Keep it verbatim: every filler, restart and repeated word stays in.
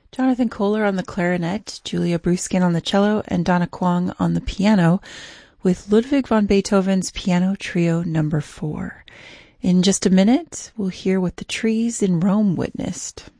Jonathan Kohler on the clarinet, Julia Bruskin on the cello, and Donna Kwong on the piano, with Ludwig van Beethoven's Piano Trio number four. In just a minute, we'll hear what the trees in Rome witnessed.